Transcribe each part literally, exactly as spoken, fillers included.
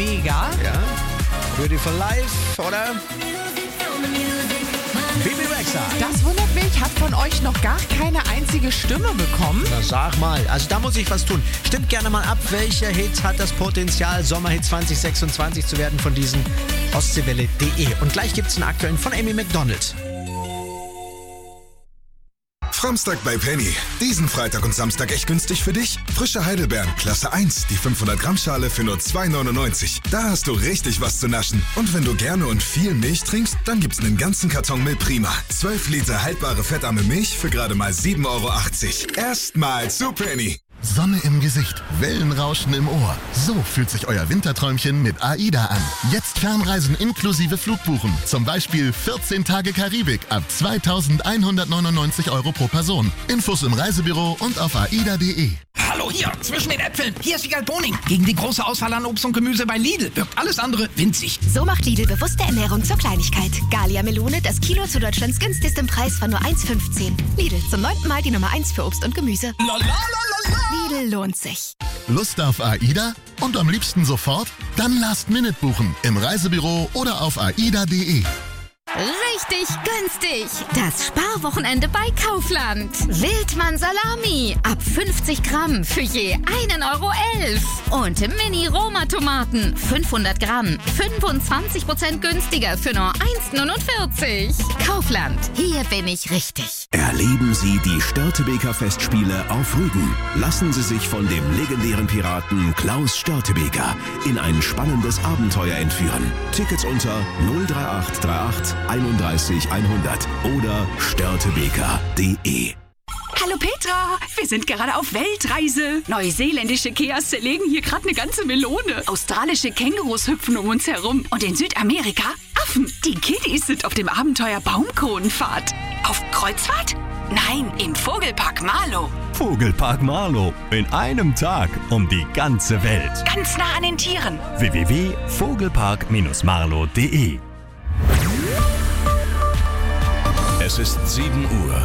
mega. Ja. Beautiful Life, oder? Bibi Rexha. Das wundert mich, hat von euch noch gar keine einzige Stimme bekommen. Na sag mal, also da muss ich was tun. Stimmt gerne mal ab, welcher Hit hat das Potenzial, Sommerhit zwanzig sechsundzwanzig zu werden von diesen Ostseewelle punkt de. Und gleich gibt's einen aktuellen von Amy Macdonald. Samstag bei Penny. Diesen Freitag und Samstag echt günstig für dich. Frische Heidelbeeren, Klasse eins, die fünfhundert Gramm Schale für nur zwei neunundneunzig. Da hast du richtig was zu naschen. Und wenn du gerne und viel Milch trinkst, dann gibt's einen ganzen Karton Milch Prima. zwölf Liter haltbare fettarme Milch für gerade mal sieben Euro achtzig. Erstmal zu Penny. Sonne im Gesicht, Wellenrauschen im Ohr. So fühlt sich euer Winterträumchen mit AIDA an. Jetzt Fernreisen inklusive Flugbuchen. Zum Beispiel vierzehn Tage Karibik ab zweitausendeinhundertneunundneunzig Euro pro Person. Infos im Reisebüro und auf aida punkt de. Hallo hier, zwischen den Äpfeln. Hier ist Wiegald Boning. Gegen die große Auswahl an Obst und Gemüse bei Lidl wirkt alles andere winzig. So macht Lidl bewusste Ernährung zur Kleinigkeit. Galia Melone, das Kilo zu Deutschlands günstigstem Preis von nur eins fünfzehn. Lidl, zum neunten Mal die Nummer eins für Obst und Gemüse. Lalalala. Lidl lohnt sich. Lust auf AIDA? Und am liebsten sofort? Dann Last Minute buchen. Im Reisebüro oder auf aida punkt de. Richtig günstig. Das Sparwochenende bei Kaufland. Wildmann Salami ab fünfzig Gramm für je einen Euro elf. Und Mini-Roma-Tomaten fünfhundert Gramm, fünfundzwanzig Prozent günstiger für nur eins neunundvierzig. Kaufland, hier bin ich richtig. Erleben Sie die Störtebeker Festspiele auf Rügen. Lassen Sie sich von dem legendären Piraten Klaus Störtebeker in ein spannendes Abenteuer entführen. Tickets unter null drei acht drei acht einunddreißig hundert oder störtebeker punkt de. Hallo Petra, wir sind gerade auf Weltreise. Neuseeländische Keas zerlegen hier gerade eine ganze Melone. Australische Kängurus hüpfen um uns herum. Und in Südamerika Affen. Die Kiddies sind auf dem Abenteuer Baumkronenfahrt. Auf Kreuzfahrt? Nein, im Vogelpark Marlow. Vogelpark Marlow. In einem Tag um die ganze Welt. Ganz nah an den Tieren. w w w punkt vogelpark marlow punkt de. Es ist sieben Uhr.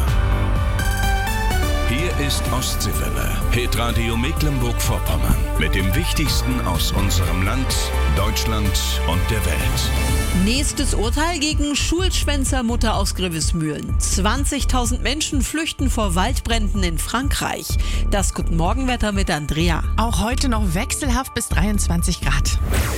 Hier ist Ostseewelle, Hitradio Mecklenburg-Vorpommern. Mit dem Wichtigsten aus unserem Land, Deutschland und der Welt. Nächstes Urteil gegen Schulschwänzermutter aus Grevesmühlen. zwanzigtausend Menschen flüchten vor Waldbränden in Frankreich. Das Guten Morgenwetter mit Andrea. Auch heute noch wechselhaft bis dreiundzwanzig Grad.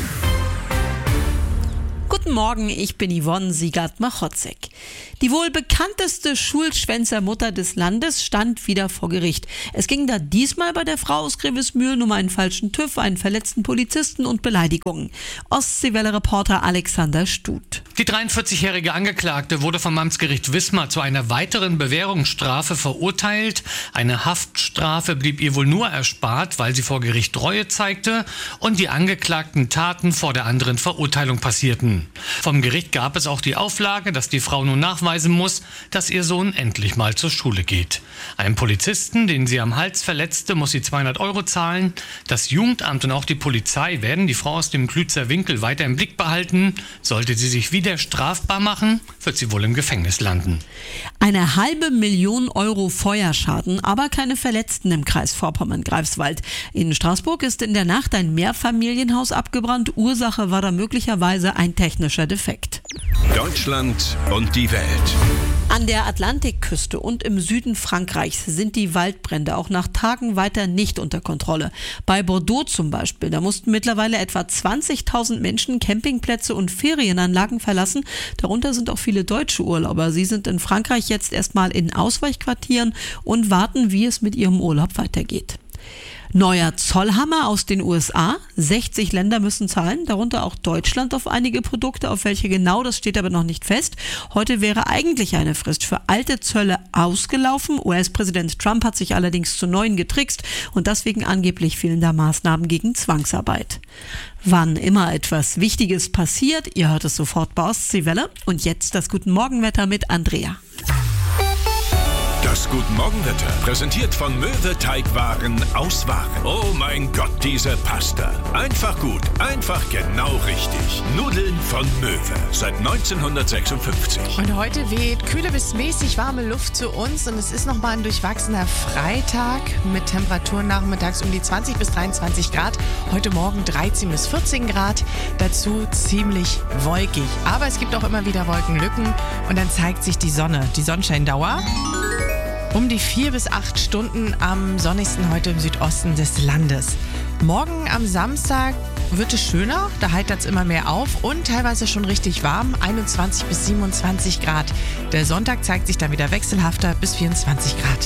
Guten Morgen, ich bin Yvonne Siegert-Machotzek. Die wohl bekannteste Schulschwänzermutter des Landes stand wieder vor Gericht. Es ging da diesmal bei der Frau aus Grevesmühlen um einen falschen TÜV, einen verletzten Polizisten und Beleidigungen. Ostseewelle-Reporter Alexander Stut. Die dreiundvierzigjährige Angeklagte wurde vom Amtsgericht Wismar zu einer weiteren Bewährungsstrafe verurteilt. Eine Haftstrafe blieb ihr wohl nur erspart, weil sie vor Gericht Reue zeigte und die angeklagten Taten vor der anderen Verurteilung passierten. Vom Gericht gab es auch die Auflage, dass die Frau nun nachweisen muss, dass ihr Sohn endlich mal zur Schule geht. Einem Polizisten, den sie am Hals verletzte, muss sie zweihundert Euro zahlen. Das Jugendamt und auch die Polizei werden die Frau aus dem Klützer Winkel weiter im Blick behalten. Sollte sie sich wieder strafbar machen, wird sie wohl im Gefängnis landen. Eine halbe Million Euro Feuerschaden, aber keine Verletzten im Kreis Vorpommern-Greifswald. In Straßburg ist in der Nacht ein Mehrfamilienhaus abgebrannt. Ursache war da möglicherweise ein technischer Defekt. Deutschland und die Welt. An der Atlantikküste und im Süden Frankreichs sind die Waldbrände auch nach Tagen weiter nicht unter Kontrolle. Bei Bordeaux zum Beispiel, da mussten mittlerweile etwa zwanzigtausend Menschen Campingplätze und Ferienanlagen verlassen. Darunter sind auch viele deutsche Urlauber. Sie sind in Frankreich jetzt erstmal in Ausweichquartieren und warten, wie es mit ihrem Urlaub weitergeht. Neuer Zollhammer aus den U S A. sechzig Länder müssen zahlen, darunter auch Deutschland auf einige Produkte. Auf welche genau, das steht aber noch nicht fest. Heute wäre eigentlich eine Frist für alte Zölle ausgelaufen. U S-Präsident Trump hat sich allerdings zu neuen getrickst und deswegen angeblich fehlender Maßnahmen gegen Zwangsarbeit. Wann immer etwas Wichtiges passiert, ihr hört es sofort bei Ostseewelle. Und jetzt das Guten Morgenwetter mit Andrea. Das Guten Morgenwetter, präsentiert von Möwe Teigwaren aus Waren. Oh mein Gott, diese Pasta. Einfach gut, einfach genau richtig. Nudeln von Möwe, seit neunzehnhundertsechsundfünfzig. Und heute weht kühle bis mäßig warme Luft zu uns und es ist nochmal ein durchwachsener Freitag mit Temperaturen nachmittags um die zwanzig bis dreiundzwanzig Grad. Heute Morgen dreizehn bis vierzehn Grad, dazu ziemlich wolkig. Aber es gibt auch immer wieder Wolkenlücken und dann zeigt sich die Sonne. Die Sonnenscheindauer um die vier bis acht Stunden am sonnigsten heute im Südosten des Landes. Morgen am Samstag wird es schöner, da heitert es immer mehr auf und teilweise schon richtig warm, einundzwanzig bis siebenundzwanzig Grad. Der Sonntag zeigt sich dann wieder wechselhafter bis vierundzwanzig Grad.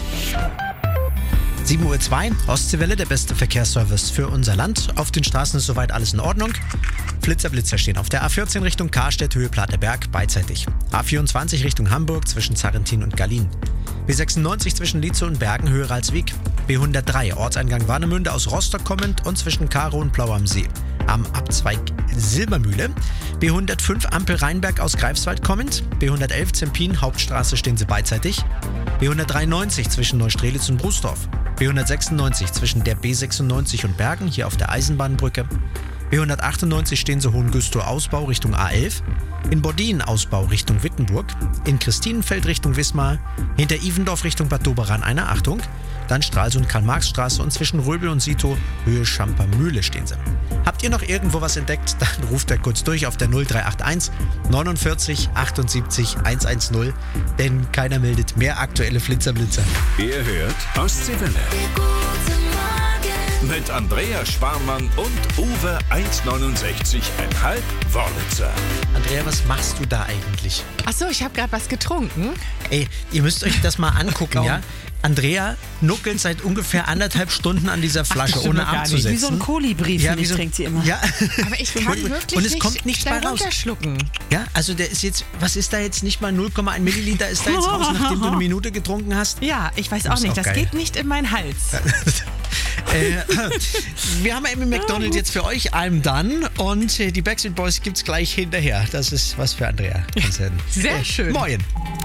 sieben Uhr zwei, Ostseewelle, der beste Verkehrsservice für unser Land. Auf den Straßen ist soweit alles in Ordnung. Flitzer, Blitzer stehen auf der A vierzehn Richtung Karstedt, Höhe Plateberg, beidseitig. A vierundzwanzig Richtung Hamburg zwischen Zarrentin und Gallien. B sechsundneunzig zwischen Lietze und Bergen, Höhe Ralswiek. B hundertdrei, Ortseingang Warnemünde aus Rostock kommend und zwischen Karow und Plau am See. Am Abzweig Silbermühle. B hundertfünf, Ampel Rheinberg aus Greifswald kommend. B hundertelf, Zempin, Hauptstraße stehen sie beidseitig. B hundertdreiundneunzig zwischen Neustrelitz und Brusdorf. B hundertsechsundneunzig zwischen der B sechsundneunzig und Bergen, hier auf der Eisenbahnbrücke. B hundertachtundneunzig stehen sie Hohengüstrow Ausbau Richtung A elf. In Bordin Ausbau Richtung Wittenburg. In Christinenfeld Richtung Wismar. Hinter Ivendorf Richtung Bad Doberan eine Achtung. Dann Stralsund Karl-Marx-Straße und zwischen Röbel und Sito Höhe Schampermühle stehen sie. Habt ihr noch irgendwo was entdeckt? Dann ruft er kurz durch auf der null drei acht eins neunundvierzig achtundsiebzig hundertzehn, denn keiner meldet mehr aktuelle Flitzerblitzer. Ihr hört Ostseewelle. Mit Andrea Sparmann und Uwe eins neunundsechzig Komma fünf Wörlitzer. Andrea, was machst du da eigentlich? Achso, ich habe gerade was getrunken. Ey, ihr müsst euch das mal angucken, ja? Andrea nuckelt seit ungefähr anderthalb Stunden an dieser Flasche, Ach, ohne abzusetzen. Wie so ein Kolibri, ja, finde ich, so, trinkt sie immer. Ja. Aber ich kann wirklich und es nicht kommt nichts bei raus. runterschlucken. Ja, also der ist jetzt, was ist da jetzt nicht mal null Komma eins Milliliter ist da jetzt raus, nachdem du eine Minute getrunken hast? Ja, ich weiß auch nicht, auch das geil. geht nicht in meinen Hals. äh, wir haben Amy McDonald jetzt für euch, I'm Done, und äh, die Backstreet Boys gibt's gleich hinterher. Das ist was für Andrea. Sehr schön. Moin.